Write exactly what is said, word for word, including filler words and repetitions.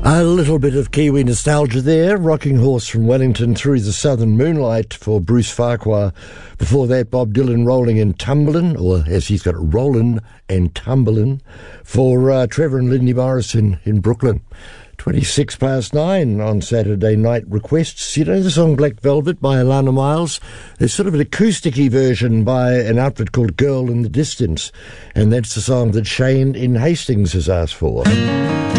A little bit of Kiwi nostalgia there. Rocking Horse from Wellington Through the Southern Moonlight for Bruce Farquhar. Before that, Bob Dylan Rolling and Tumblin', or as he's got it, Rollin' and Tumblin', for uh, Trevor and Lindy Morris in, in Brooklyn. twenty-six past nine on Saturday Night Requests. You know the song Black Velvet by Alana Miles? There's sort of an acoustic-y version by an outfit called Girl in the Distance, and that's the song that Shane in Hastings has asked for.